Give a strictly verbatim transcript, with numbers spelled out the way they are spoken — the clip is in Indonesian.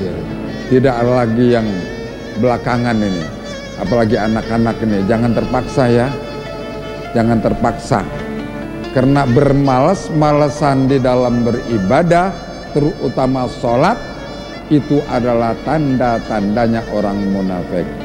Ya. Tidak ada lagi yang belakangan ini, apalagi anak-anak ini, jangan terpaksa ya, jangan terpaksa, karena bermalas-malasan di dalam beribadah, terutama sholat, itu adalah tanda-tandanya orang munafik.